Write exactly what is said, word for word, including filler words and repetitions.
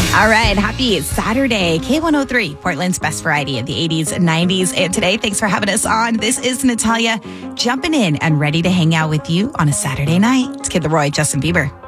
All right. Happy Saturday. K one oh three, Portland's best variety of the eighties and nineties. And today, thanks for having us on. This is Natalia jumping in and ready to hang out with you on a Saturday night. It's Kid Leroy, Justin Bieber.